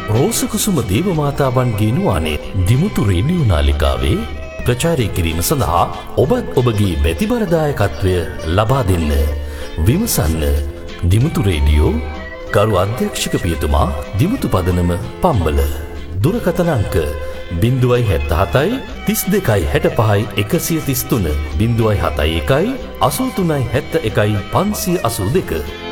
රෝසකුසුම දේවමාතාවන්ගේ නුවානේ Dimuthu radio නාලිකාවේ ප්‍රචාරය කිරීම සඳහා ඔබත් ඔබගේ බැතිබරදායකත්වය ලබා දෙන්න. විමසන්න දිමුතු රේඩියෝ කරු අධ්‍යක්ෂක පියතුමා දිමුතු පදනම පම්බල. දුරකථන අංක 077 32 65 133 071 83 71 582